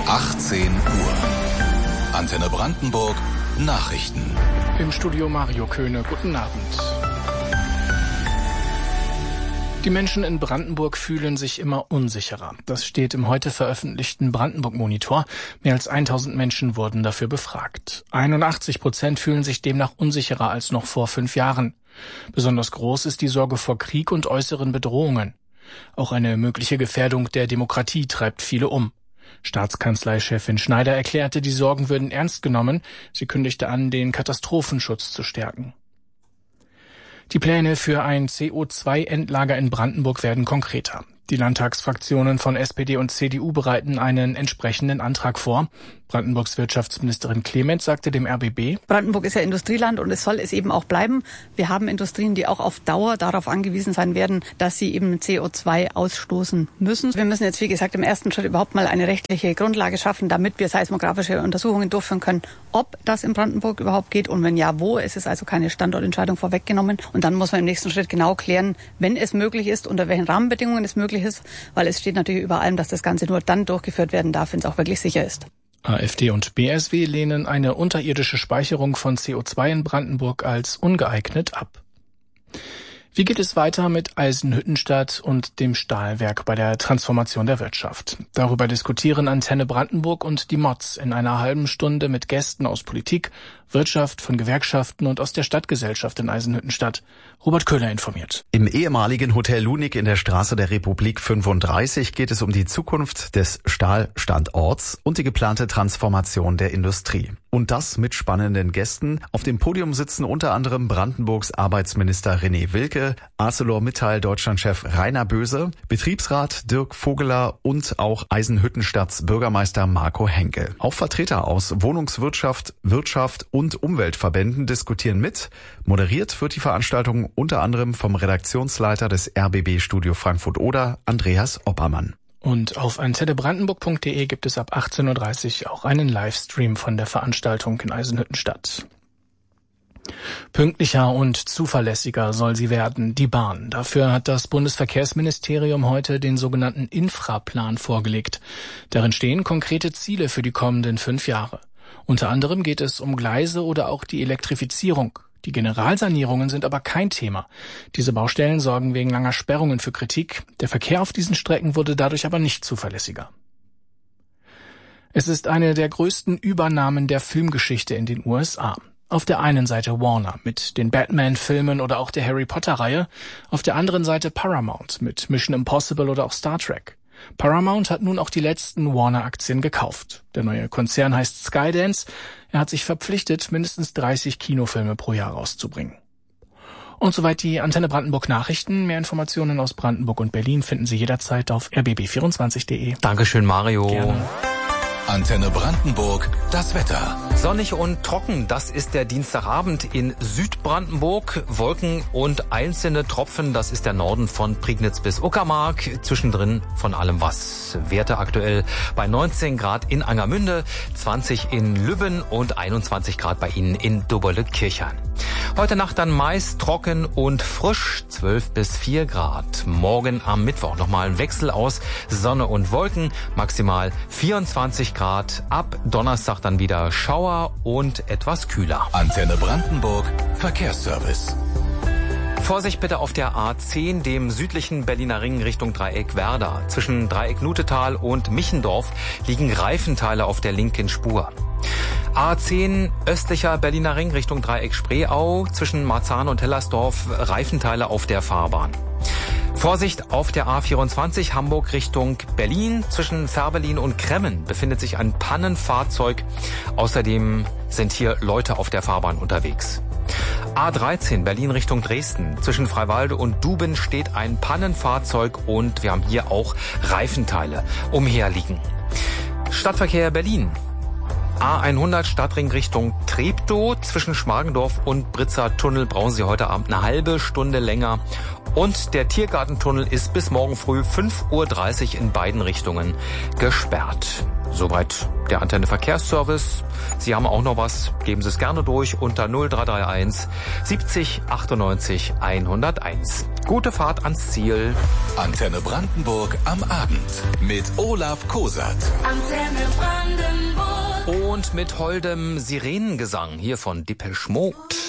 18 Uhr. Antenne Brandenburg Nachrichten. Im Studio Mario Köhne. Guten Abend. Die Menschen in Brandenburg fühlen sich immer unsicherer. Das steht im heute veröffentlichten Brandenburg-Monitor. Mehr als 1000 Menschen wurden dafür befragt. 81% fühlen sich demnach unsicherer als noch vor 5 Jahren. Besonders groß ist die Sorge vor Krieg und äußeren Bedrohungen. Auch eine mögliche Gefährdung der Demokratie treibt viele um. Staatskanzleichefin Schneider erklärte, die Sorgen würden ernst genommen. Sie kündigte an, den Katastrophenschutz zu stärken. Die Pläne für ein CO2-Endlager in Brandenburg werden konkreter. Die Landtagsfraktionen von SPD und CDU bereiten einen entsprechenden Antrag vor. Brandenburgs Wirtschaftsministerin Clement sagte dem RBB: Brandenburg ist ja Industrieland und es soll es eben auch bleiben. Wir haben Industrien, die auch auf Dauer darauf angewiesen sein werden, dass sie eben CO2 ausstoßen müssen. Wir müssen jetzt, wie gesagt, im ersten Schritt überhaupt mal eine rechtliche Grundlage schaffen, damit wir seismografische Untersuchungen durchführen können, ob das in Brandenburg überhaupt geht und wenn ja, wo. Es ist also keine Standortentscheidung vorweggenommen. Und dann muss man im nächsten Schritt genau klären, wenn es möglich ist, unter welchen Rahmenbedingungen es möglich ist, weil es steht natürlich über allem, dass das Ganze nur dann durchgeführt werden darf, wenn es auch wirklich sicher ist. AfD und BSW lehnen eine unterirdische Speicherung von CO2 in Brandenburg als ungeeignet ab. Wie geht es weiter mit Eisenhüttenstadt und dem Stahlwerk bei der Transformation der Wirtschaft? Darüber diskutieren Antenne Brandenburg und die Mods in einer halben Stunde mit Gästen aus Politik, Wirtschaft, von Gewerkschaften und aus der Stadtgesellschaft in Eisenhüttenstadt. Robert Köhler informiert. Im ehemaligen Hotel Lunik in der Straße der Republik 35 geht es um die Zukunft des Stahlstandorts und die geplante Transformation der Industrie. Und das mit spannenden Gästen. Auf dem Podium sitzen unter anderem Brandenburgs Arbeitsminister René Wilke, ArcelorMittal Deutschlandchef Rainer Böse, Betriebsrat Dirk Vogeler und auch Eisenhüttenstadts Bürgermeister Marco Henkel. Auch Vertreter aus Wohnungswirtschaft, Wirtschaft und Umweltverbänden diskutieren mit. Moderiert wird die Veranstaltung unter anderem vom Redaktionsleiter des RBB Studio Frankfurt-Oder, Andreas Oppermann. Und auf antennebrandenburg.de gibt es ab 18.30 Uhr auch einen Livestream von der Veranstaltung in Eisenhüttenstadt. Pünktlicher und zuverlässiger soll sie werden, die Bahn. Dafür hat das Bundesverkehrsministerium heute den sogenannten Infraplan vorgelegt. Darin stehen konkrete Ziele für die kommenden 5 Jahre. Unter anderem geht es um Gleise oder auch die Elektrifizierung. Die Generalsanierungen sind aber kein Thema. Diese Baustellen sorgen wegen langer Sperrungen für Kritik. Der Verkehr auf diesen Strecken wurde dadurch aber nicht zuverlässiger. Es ist eine der größten Übernahmen der Filmgeschichte in den USA. Auf der einen Seite Warner mit den Batman-Filmen oder auch der Harry-Potter-Reihe, auf der anderen Seite Paramount mit Mission Impossible oder auch Star Trek. Paramount hat nun auch die letzten Warner-Aktien gekauft. Der neue Konzern heißt Skydance. Er hat sich verpflichtet, mindestens 30 Kinofilme pro Jahr rauszubringen. Und soweit die Antenne Brandenburg Nachrichten. Mehr Informationen aus Brandenburg und Berlin finden Sie jederzeit auf rbb24.de. Dankeschön, Mario. Gerne. Antenne Brandenburg, das Wetter. Sonnig und trocken, das ist der Dienstagabend in Südbrandenburg. Wolken und einzelne Tropfen, das ist der Norden von Prignitz bis Uckermark. Zwischendrin von allem was. Werte aktuell bei 19 Grad in Angermünde, 20 in Lübben und 21 Grad bei Ihnen in Doberle-Kirchheim. Heute Nacht dann meist trocken und frisch, 12 bis 4 Grad. Morgen am Mittwoch nochmal ein Wechsel aus Sonne und Wolken, maximal 24 Grad. Ab Donnerstag dann wieder Schauer und etwas kühler. Antenne Brandenburg, Verkehrsservice. Vorsicht bitte auf der A10, dem südlichen Berliner Ring Richtung Dreieck Werder. Zwischen Dreieck Nutetal und Michendorf liegen Reifenteile auf der linken Spur. A10 östlicher Berliner Ring Richtung Dreieck Spreeau, zwischen Marzahn und Hellersdorf Reifenteile auf der Fahrbahn. Vorsicht auf der A24 Hamburg Richtung Berlin. Zwischen Fährberlin und Kremmen befindet sich ein Pannenfahrzeug. Außerdem sind hier Leute auf der Fahrbahn unterwegs. A13 Berlin Richtung Dresden. Zwischen Freiwalde und Duben steht ein Pannenfahrzeug und wir haben hier auch Reifenteile umherliegen. Stadtverkehr Berlin. A100 Stadtring Richtung Treptow. Zwischen Schmargendorf und Britzer Tunnel brauchen Sie heute Abend eine halbe Stunde länger. Und der Tiergartentunnel ist bis morgen früh 5.30 Uhr in beiden Richtungen gesperrt. Soweit der Antenne Verkehrsservice. Sie haben auch noch was, geben Sie es gerne durch unter 0331 70 98 101. Gute Fahrt ans Ziel. Antenne Brandenburg am Abend mit Olaf Kosat. Antenne Brandenburg. und mit holdem Sirenengesang hier von Depeche Mode.